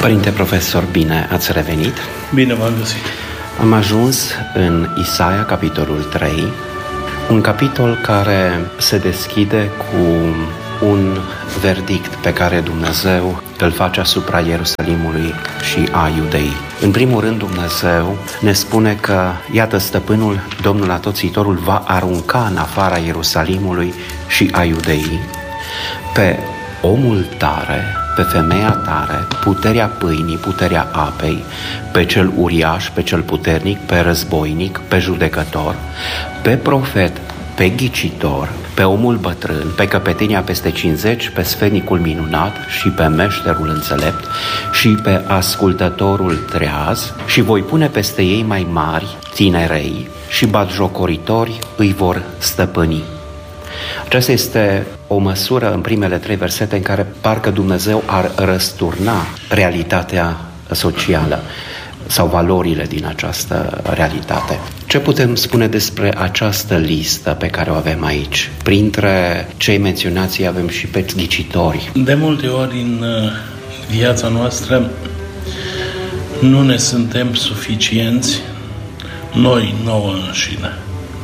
Părinte profesor, bine ați revenit. Bine v-am găsit. Am ajuns în Isaia, capitolul 3, un capitol care se deschide cu un verdict pe care Dumnezeu îl face asupra Ierusalimului și a Iudeii. În primul rând, Dumnezeu ne spune că, iată, stăpânul, Domnul Atoțitorul, va arunca în afara Ierusalimului și a Iudeii pe omul tare, pe femeia tare, puterea pâinii, puterea apei, pe cel uriaș, pe cel puternic, pe războinic, pe judecător, pe profet, pe ghicitor, pe omul bătrân, pe căpetenia peste 50, pe sfenicul minunat și pe meșterul înțelept și pe ascultătorul treaz, și voi pune peste ei mai mari, tinerei, și batjocoritori îi vor stăpâni. Aceasta este o măsură în primele 3 versete în care parcă Dumnezeu ar răsturna realitatea socială sau valorile din această realitate. Ce putem spune despre această listă pe care o avem aici? Printre cei menționați avem și pe ghicitori. De multe ori în viața noastră nu ne suntem suficienți noi nouă înșine.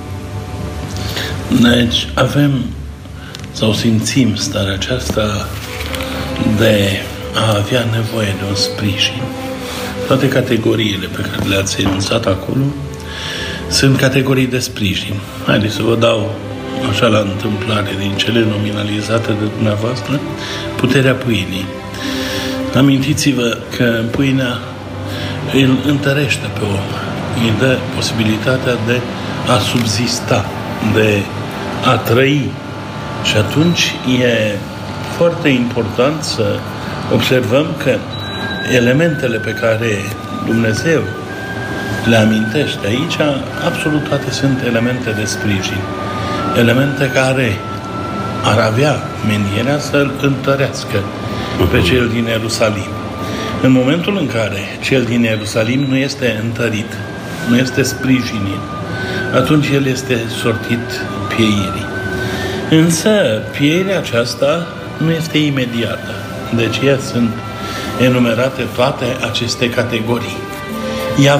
Deci avem sau simțim starea aceasta de a avea nevoie de un sprijin. Toate categoriile pe care le-ați enunțat acolo sunt categorii de sprijin. Haideți să vă dau așa la întâmplare din cele nominalizate de dumneavoastră, puterea pâinii. Amintiți-vă că pâinea îl întărește pe om, îi dă posibilitatea de a subzista, de a trăi. Și atunci e foarte important să observăm că elementele pe care Dumnezeu le amintește aici, absolut toate sunt elemente de sprijin. Elemente care ar avea menirea să-l întărească pe cel din Ierusalim. În momentul în care cel din Ierusalim nu este întărit, nu este sprijinit, atunci el este sortit pieirii. Însă pieirea aceasta nu este imediată. Deci ea sunt enumerate toate aceste categorii. Ea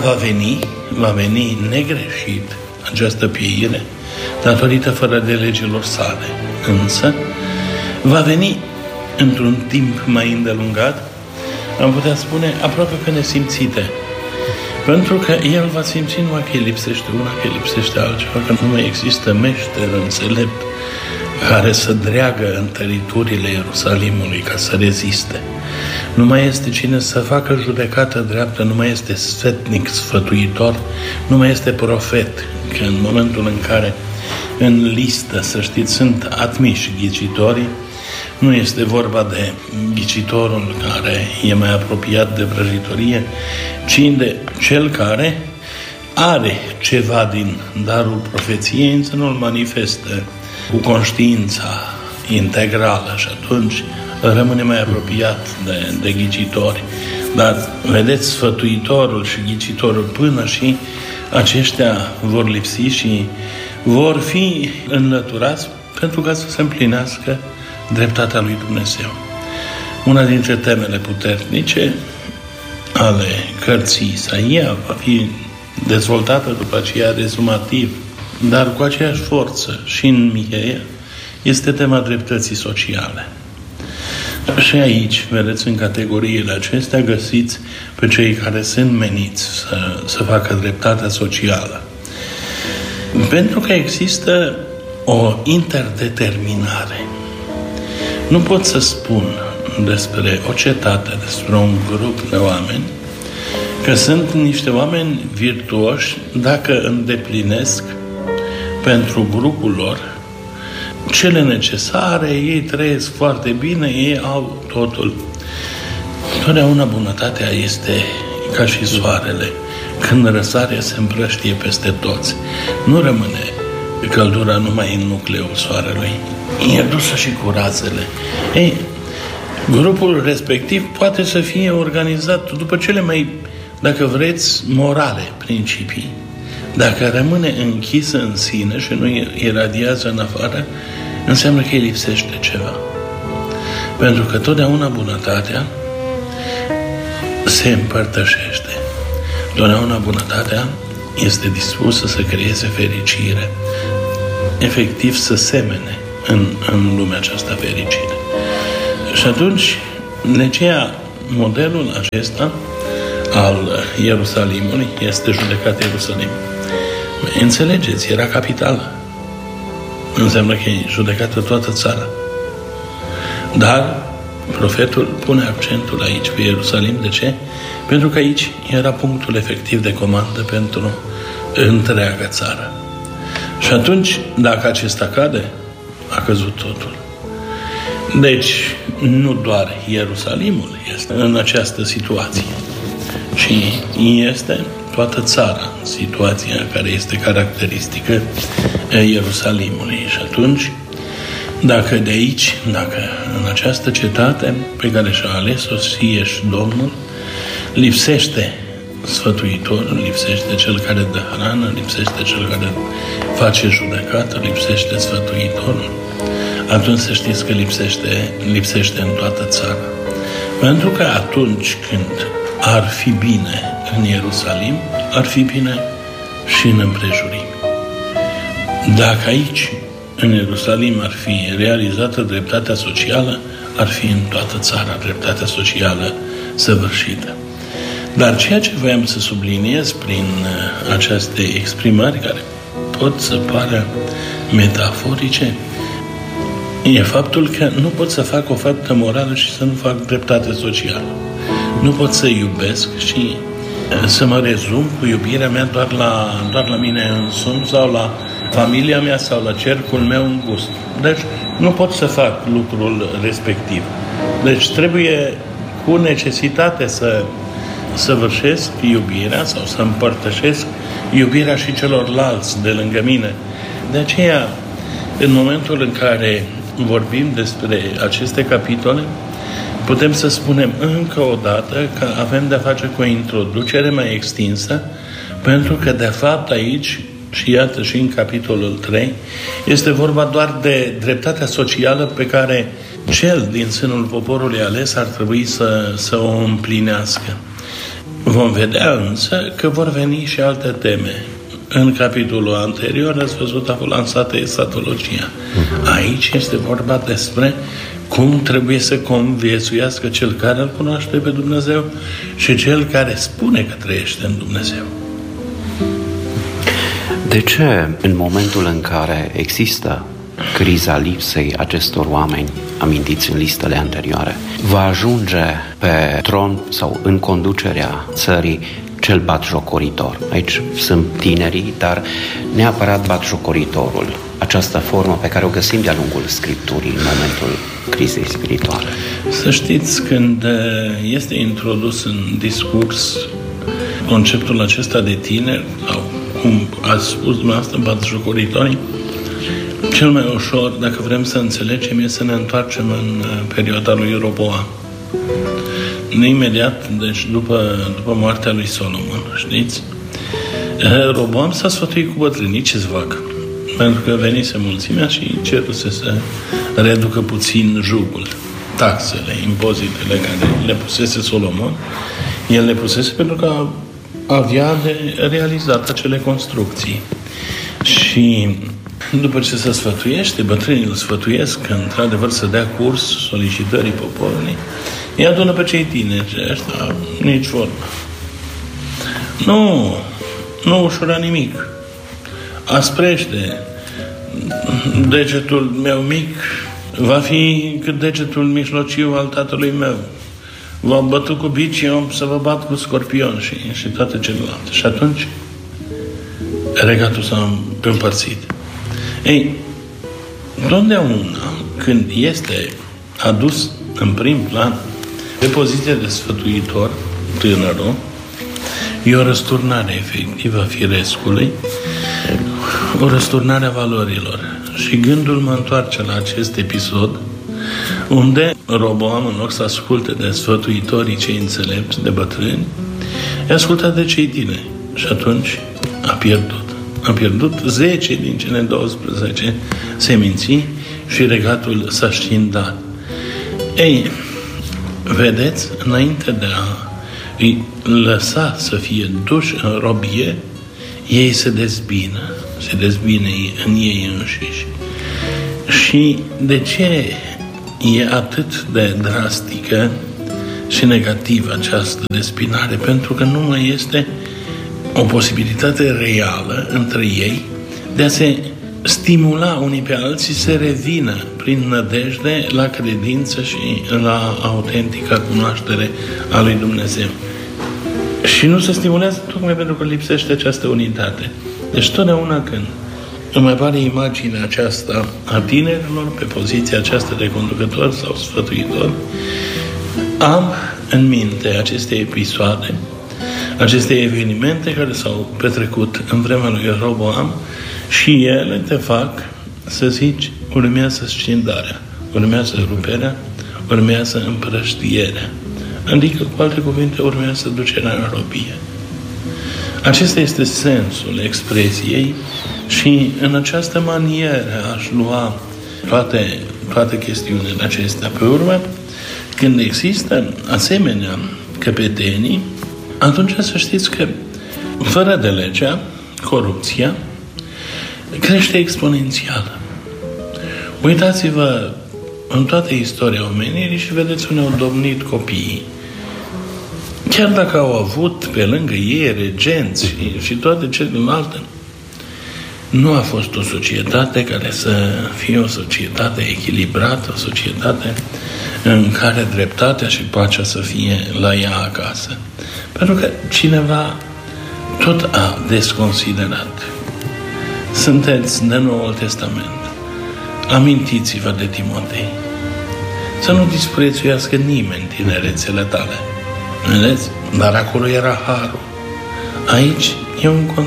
va veni negreșit, această pieire, datorită fără de legilor sale. Însă va veni într-un timp mai îndelungat, am putea spune aproape pe nesimțite. Pentru că el va simți numai că îi lipsește una, că îi lipsește altceva, că nu mai există meșter înțelept care să dreagă în teritoriile Ierusalimului ca să reziste. Nu mai este cine să facă judecată dreaptă, nu mai este sfetnic, sfătuitor, nu mai este profet, că în momentul în care în listă, să știți, sunt admiși ghicitorii, nu este vorba de ghicitorul care e mai apropiat de vrăjitorie, ci de cel care are ceva din darul profeției, însă nu-l manifestă cu conștiința integrală și atunci rămâne mai apropiat de ghicitori. Dar, vedeți, sfătuitorul și ghicitorul, până și aceștia vor lipsi și vor fi înlăturați pentru ca să se împlinească dreptatea lui Dumnezeu. Una dintre temele puternice ale cărții Isaia va fi dezvoltată după aceea rezumativ, dar cu aceeași forță și în Miheia, este tema dreptății sociale. Și aici, vedeți, în categoriile acestea, găsiți pe cei care sunt meniți să facă dreptatea socială. Pentru că există o interdeterminare. Nu pot să spun despre o cetate, despre un grup de oameni, că sunt niște oameni virtuoși dacă îndeplinesc pentru grupul lor cele necesare, ei trăiesc foarte bine, ei au totul. Totdeauna bunătatea este ca și soarele. Când răsare, se împrăștie peste toți. Nu rămâne căldura numai în nucleul soarelui. E dusă și cu razele. Ei, grupul respectiv poate să fie organizat după cele mai, dacă vreți, morale principii. Dacă rămâne închisă în sine și nu iradiază în afară, înseamnă că îi lipsește ceva. Pentru că totdeauna bunătatea se împărtășește. Totdeauna bunătatea este dispusă să creeze fericire, efectiv să semene în lumea aceasta fericire. Și atunci, de aceea, modelul acesta al Ierusalimului este judecat Ierusalim. Înțelegeți, era capitală. Înseamnă că e judecată toată țara. Dar profetul pune accentul aici pe Ierusalim. De ce? Pentru că aici era punctul efectiv de comandă pentru întreaga țară. Și atunci, dacă acesta cade, a căzut totul. Deci, nu doar Ierusalimul este în această situație, ci este toată țara, situația care este caracteristică Ierusalimului. Și atunci, dacă de aici, dacă în această cetate pe care și-a ales-o și Domnul, lipsește sfătuitorul, lipsește cel care dă hrană, lipsește cel care face judecată, lipsește sfătuitorul, atunci să știți că lipsește în toată țara. Pentru că atunci când ar fi bine în Ierusalim, ar fi bine și în împrejurimi. Dacă aici, în Ierusalim, ar fi realizată dreptatea socială, ar fi în toată țara dreptatea socială săvârșită. Dar ceea ce voiam să subliniez prin aceste exprimări, care pot să pară metaforice, e faptul că nu pot să fac o faptă morală și să nu fac dreptate socială. Nu pot să iubesc și să mă rezum cu iubirea mea doar la mine însumi sau la familia mea sau la cercul meu îngust. Deci nu pot să fac lucrul respectiv. Deci trebuie cu necesitate să săvârșesc iubirea sau să împărtășesc iubirea și celorlalți de lângă mine. De aceea, în momentul în care vorbim despre aceste capitole, putem să spunem încă o dată că avem de-a face cu o introducere mai extinsă, pentru că, de fapt, aici, și iată și în capitolul 3, este vorba doar de dreptatea socială pe care cel din sânul poporului ales ar trebui să o împlinească. Vom vedea însă că vor veni și alte teme. În capitolul anterior ați văzut, a fost lansată escatologia. Aici este vorba despre cum trebuie să conviețuiască cel care îl cunoaște pe Dumnezeu și cel care spune că trăiește în Dumnezeu. De ce, în momentul în care există criza lipsei acestor oameni amintiți în listele anterioare, va ajunge pe tron sau în conducerea țării cel batjocoritor? Aici sunt tinerii, dar neapărat batjocoritorul, această formă pe care o găsim de-a lungul Scripturii în momentul crizei spirituale. Să știți, când este introdus în discurs conceptul acesta de tineri, sau cum ați spus dumneavoastră, batjocoritorii, cel mai ușor, dacă vrem să înțelegem, este să ne întoarcem în perioada lui Roboam. Imediat, deci după moartea lui Solomon, știți? Roboam s-a sfătuit cu bătrânii, ce-ți fac? Pentru că venise mulțimea și ceruse să reducă puțin jugul, taxele, impozitele care le pusese Solomon. El le pusese pentru că avea de realizat acele construcții. Și după ce se sfătuiește, bătrânii îl sfătuiesc că într-adevăr să dea curs solicitării poporului, îi adună pe cei tineri, ăștia, nici vorba. Nu ușura nimic. Asprește. Degetul meu mic va fi cât degetul mijlociu al tatălui meu. V-am bătut cu bici, eu să vă bat cu scorpion și toate celelalte. Și atunci regatul s-a împărțit. Ei, totdeauna când este adus în prim plan pe poziție de sfătuitor tânărul, e o răsturnare efectivă a firescului, o răsturnare a valorilor. Și gândul mă întoarce la acest episod unde Roboam, în loc să asculte de sfătuitorii cei înțelepți, de bătrâni, i-a ascultat de cei tineri. Și atunci a pierdut. A pierdut 10 din cele 12 seminții și regatul s-a scindat. Ei, vedeți, înainte de a îi lăsa să fie duși în robie, ei se dezbină în ei înșiși. Și de ce e atât de drastică și negativă această despinare? Pentru că nu mai este o posibilitate reală între ei de a se stimula unii pe alții să revină prin nădejde la credință și la autentica cunoaștere a lui Dumnezeu. Și nu se stimulează tocmai pentru că lipsește această unitate. Deci totdeauna când îmi apare imaginea aceasta a tinerilor pe poziția aceasta de conducător sau sfătuitor, am în minte aceste episoade, aceste evenimente care s-au petrecut în vremea lui Roboam și ele te fac să zici, urmează scindarea, urmează ruperea, urmează împrăștierea. Adică, cu alte cuvinte, urmează ducerea în robie. Acesta este sensul expresiei și în această manieră aș lua toate chestiunile acestea. Pe urmă, când există asemenea căpetenii, atunci să știți că fără de legea, corupția crește exponențial. Uitați-vă în toată istoria omenirii și vedeți unde au domnit copiii. Chiar dacă au avut pe lângă ei regenți și toate celelalte, nu a fost o societate care să fie o societate echilibrată, o societate în care dreptatea și pacea să fie la ea acasă. Pentru că cineva tot a desconsiderat. Sunteți de Noul Testament. Amintiți-vă de Timotei. Să nu disprețuiască nimeni tinerețele tale. Vedeți? Dar acolo era harul. Aici e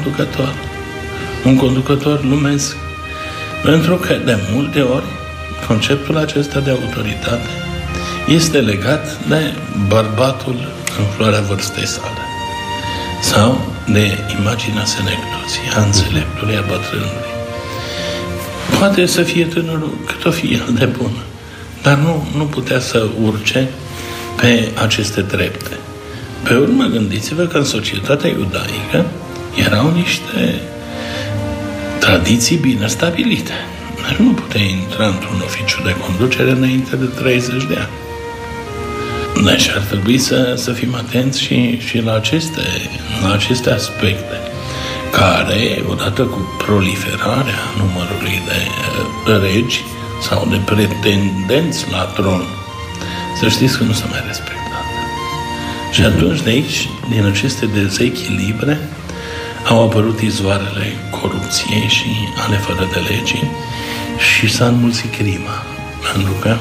un conducător lumesc. Pentru că de multe ori conceptul acesta de autoritate este legat de bărbatul în floarea vârstei sale sau de imaginea senectuții, a înțeleptului, a bătrânului. Poate să fie tânărul cât o fi el de bun, dar nu putea să urce pe aceste trepte. Pe urmă, gândiți-vă că în societatea iudaică erau niște tradiții bine stabilite. Deci nu puteai intra într-un oficiu de conducere înainte de 30 de ani. Deci ar trebui să fim atenți și la aceste aspecte care, odată cu proliferarea numărului de regi sau de pretendenți la tron, să știți că nu se mai respectă. Și atunci de aici, din aceste dezechilibre, au apărut izvoarele corupției și ale fără de legii și s-a înmulțit crima. Pentru că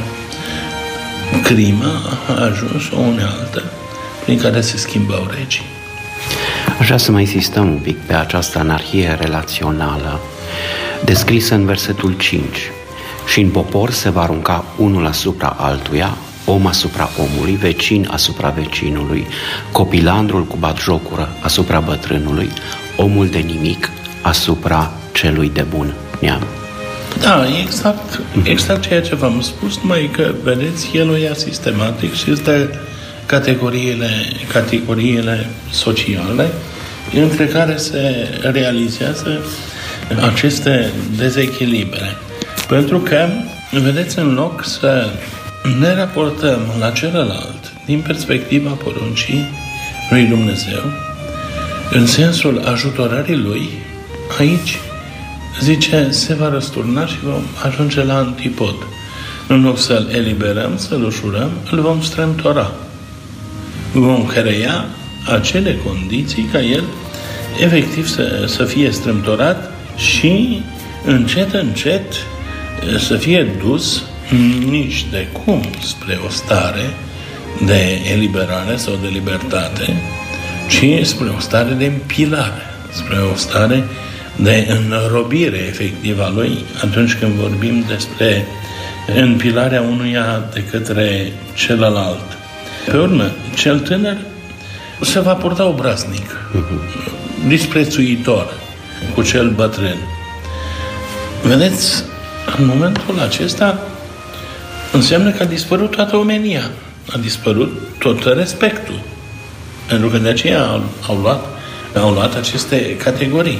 crima a ajuns o unealtă prin care se schimbau regii. Aș vrea să mai insistăm un pic pe această anarhie relațională descrisă în versetul 5. Și în popor se va arunca unul asupra altuia, om asupra omului, vecin asupra vecinului, copilandrul cu batjocură asupra bătrânului, omul de nimic asupra celui de bun neam. Da, exact ceea ce v-am spus, numai că, vedeți, el o ia sistematic și este categoriile sociale între care se realizează aceste dezechilibre. Pentru că, vedeți, în loc să ne raportăm la celălalt din perspectiva poruncii lui Dumnezeu, în sensul ajutorării lui, aici zice, se va răsturna și vom ajunge la antipod. În loc să-l eliberăm, să-l ușurăm, îl vom strâmtora. Vom crea acele condiții ca el efectiv să fie strâmtorat și încet să fie dus nici de cum spre o stare de eliberare sau de libertate, ci spre o stare de împilare, spre o stare de înrobire efectivă a lui atunci când vorbim despre împilarea unuia de către celălalt. Pe urmă, cel tânăr se va purta obraznic, disprețuitor cu cel bătrân. Vedeți, în momentul acesta înseamnă că a dispărut toată omenia, a dispărut tot respectul. Pentru că de aceea au luat aceste categorii.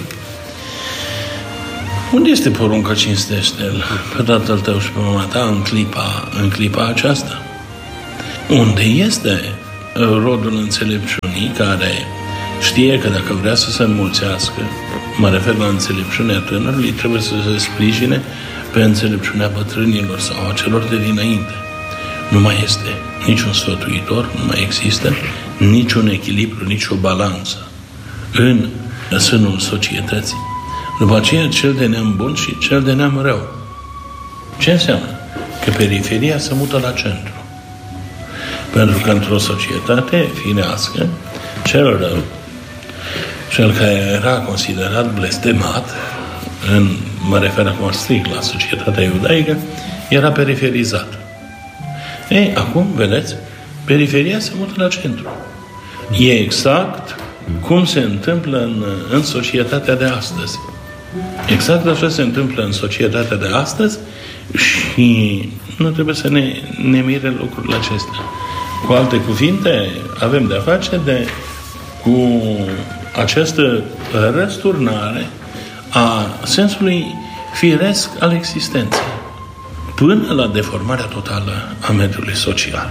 Unde este poruncă cinstește-L pe tatăl tău și pe mama ta în clipa aceasta? Unde este rodul înțelepciunii care știe că dacă vrea să se înmulțească, mă refer la înțelepciunea tânărului, trebuie să se sprijine pe înțelepciunea bătrânilor sau a celor de dinainte. Nu mai este niciun sfătuitor, nu mai există niciun echilibru, nicio balanță în sânul societății. După aceea, cel de neam bun și cel de neam rău. Ce înseamnă? Că periferia se mută la centru. Pentru că într-o societate firească, cel rău, cel care era considerat blestemat, mă refer acum strict la societatea iudaică, era periferizat. Ei, acum, vedeți, periferia se mută la centru. E exact cum se întâmplă în societatea de astăzi. Exact așa se întâmplă în societatea de astăzi și nu trebuie să ne mire lucrurile acestea. Cu alte cuvinte, avem de-a face cu această răsturnare a sensului firesc al existenței până la deformarea totală a mediului social.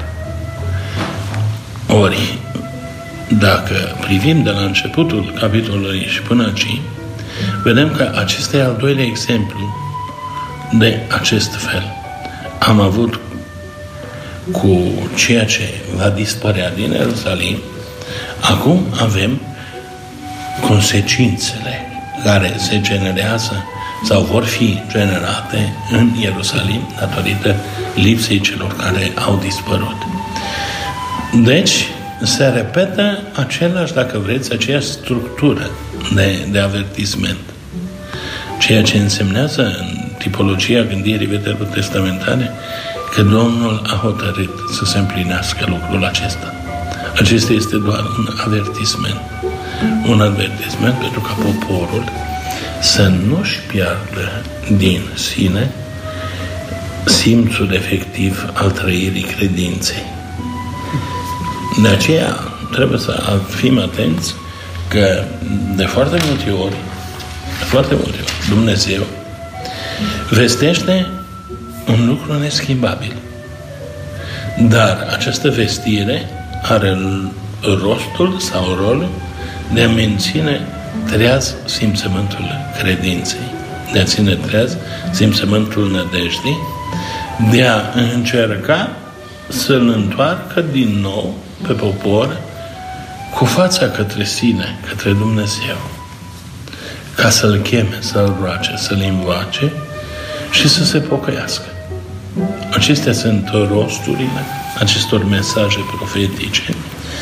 Ori, dacă privim de la începutul capitolului și până aici, vedem că acesta e al doilea exemplu de acest fel. Am avut cu ceea ce va dispărea din Ierusalim, acum avem consecințele care se generează sau vor fi generate în Ierusalim datorită lipsei celor care au dispărut. Deci, se repetă același, dacă vreți, aceeași structură de avertisment. Ceea ce însemnează în tipologia gândirii veterotestamentare că Domnul a hotărât să se împlinească lucrul acesta. Acesta este doar un avertisment. Un avertisment pentru ca poporul să nu-și piardă din sine simțul efectiv al trăirii credinței. De aceea trebuie să fim atenți că de foarte multe ori Dumnezeu vestește un lucru neschimbabil. Dar această vestire are rostul sau rolul de a menține treaz simțământul credinței, de a ține treaz simțământul nădejdii, de a încerca să-l întoarcă din nou pe popor cu fața către sine, către Dumnezeu, ca să-l cheme, să-l roage, să-l invoace și să se pocăiască. Acestea sunt rosturile acestor mesaje profetice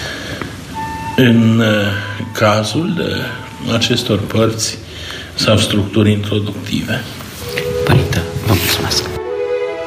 în cazul acestor părți sau structuri introductive. Părinte, vă mulțumesc!